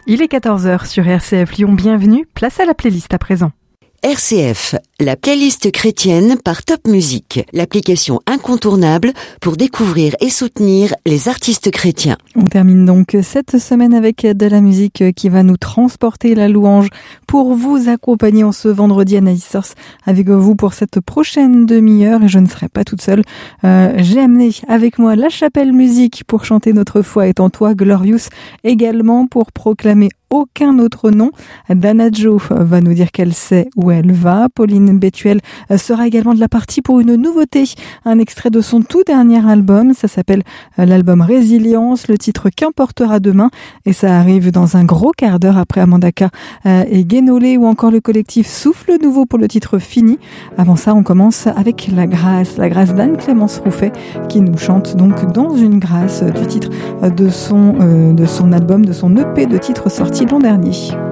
Il est 14h sur RCF Lyon, bienvenue, place à la playlist à présent. RCF, la playlist chrétienne par Top Music, l'application incontournable pour découvrir et soutenir les artistes chrétiens. On termine donc cette semaine avec de la musique qui va nous transporter la louange pour vous accompagner en ce vendredi. Anaïs Sors avec vous pour cette prochaine demi-heure et je ne serai pas toute seule. J'ai amené avec moi la chapelle musique pour chanter Notre foi est en toi, Glorious également pour proclamer aucun autre nom. Dana Jo va nous dire qu'elle sait où elle va. Pauline Bétuel sera également de la partie pour une nouveauté, un extrait de son tout dernier album. Ça s'appelle l'album Résilience, le titre Qu'importera demain, et ça arrive dans un gros quart d'heure après Amandaka et Guénolé ou encore le collectif Souffle Nouveau pour le titre Fini. Avant ça, on commence avec la grâce d'Anne-Clémence Rouffet qui nous chante donc Dans une grâce du titre de son album, de son EP de titre sorti l'an dernier.